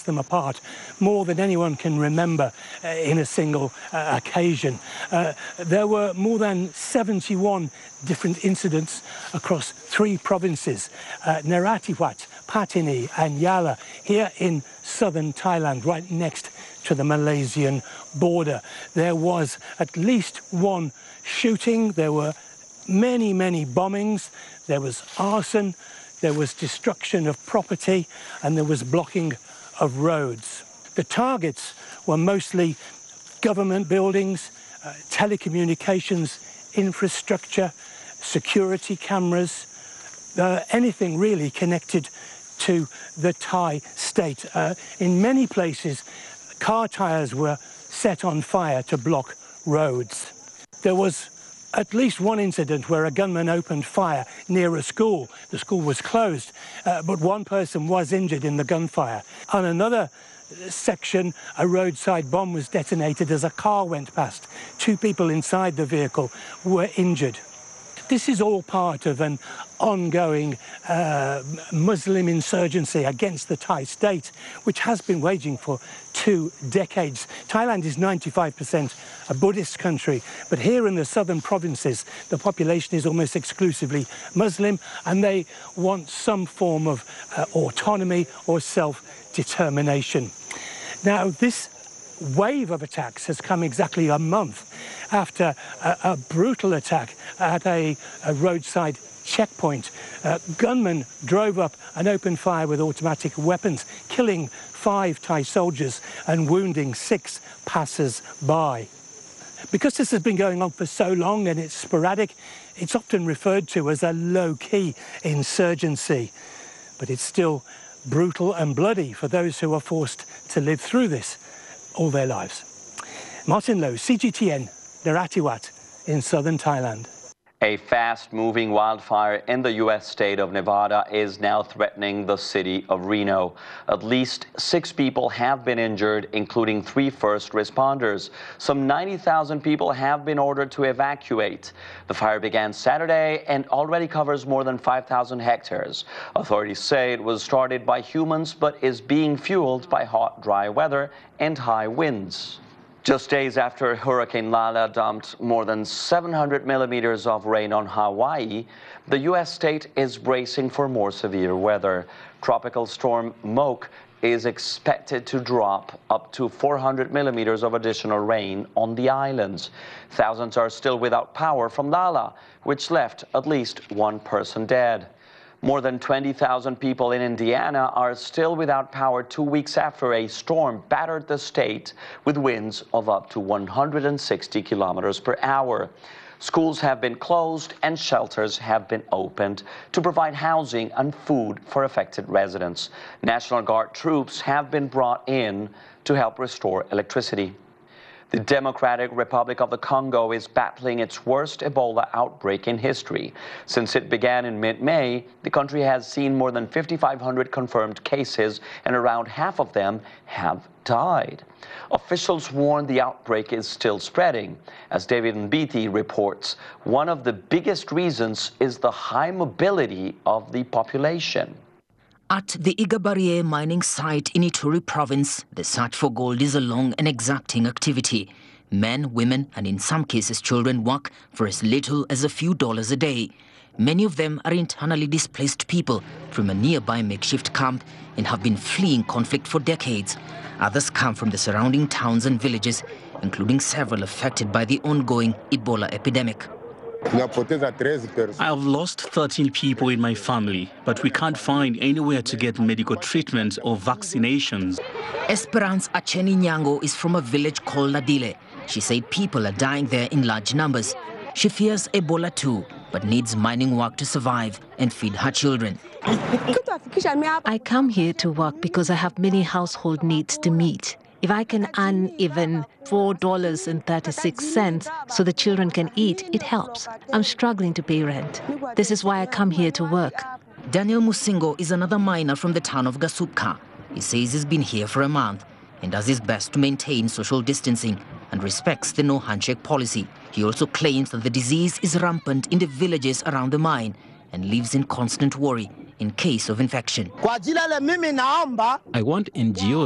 them apart more than anyone can remember in a single occasion. There were more than 71 different incidents across 3 provinces, Narathiwat, Patini and Yala, here in southern Thailand, right next to the Malaysian border. There was at least 1 shooting, there were many bombings, there was arson, there was destruction of property, and there was blocking of roads. The targets were mostly government buildings, telecommunications infrastructure, security cameras, anything really connected to the Thai state. In many places, car tyres were set on fire to block roads. There was at least 1 incident where a gunman opened fire near a school. The school was closed, but 1 person was injured in the gunfire. On another section, a roadside bomb was detonated as a car went past. 2 people inside the vehicle were injured. This is all part of an ongoing Muslim insurgency against the Thai state, which has been waging for 2 decades. Thailand is 95% a Buddhist country, but here in the southern provinces, the population is almost exclusively Muslim, and they want some form of autonomy or self-determination. Now, this wave of attacks has come exactly a month after a brutal attack at a roadside checkpoint. Gunmen drove up and opened fire with automatic weapons, killing 5 Thai soldiers and wounding 6 passers-by. Because this has been going on for so long and it's sporadic, it's often referred to as a low-key insurgency. But it's still brutal and bloody for those who are forced to live through this all their lives. Martin Lowe, CGTN, Narathiwat in southern Thailand. A fast-moving wildfire in the U.S. state of Nevada is now threatening the city of Reno. At least 6 people have been injured, including 3 first responders. Some 90,000 people have been ordered to evacuate. The fire began Saturday and already covers more than 5,000 hectares. Authorities say it was started by humans but is being fueled by hot, dry weather and high winds. Just days after Hurricane Lala dumped more than 700 millimeters of rain on Hawaii, the U.S. state is bracing for more severe weather. Tropical storm Moke is expected to drop up to 400 millimeters of additional rain on the islands. Thousands are still without power from Lala, which left at least 1 person dead. More than 20,000 people in Indiana are still without power 2 weeks after a storm battered the state with winds of up to 160 kilometers per hour. Schools have been closed and shelters have been opened to provide housing and food for affected residents. National Guard troops have been brought in to help restore electricity. The Democratic Republic of the Congo is battling its worst Ebola outbreak in history. Since it began in mid-May, the country has seen more than 5,500 confirmed cases, and around half of them have died. Officials warn the outbreak is still spreading. As David Mbiti reports, one of the biggest reasons is the high mobility of the population. At the Igabarie mining site in Ituri province, the search for gold is a long and exacting activity. Men, women, and in some cases children work for as little as a few dollars a day. Many of them are internally displaced people from a nearby makeshift camp and have been fleeing conflict for decades. Others come from the surrounding towns and villages, including several affected by the ongoing Ebola epidemic. I have lost 13 people in my family, but we can't find anywhere to get medical treatment or vaccinations. Esperance Acheni Nyango is from a village called Ladile. She said people are dying there in large numbers. She fears Ebola too, but needs mining work to survive and feed her children. I come here to work because I have many household needs to meet. If I can earn even $4.36 so the children can eat, it helps. I'm struggling to pay rent. This is why I come here to work. Daniel Musingo is another miner from the town of Gasupka. He says he's been here for a month and does his best to maintain social distancing and respects the no handshake policy. He also claims that the disease is rampant in the villages around the mine and lives in constant worry in case of infection. I want NGOs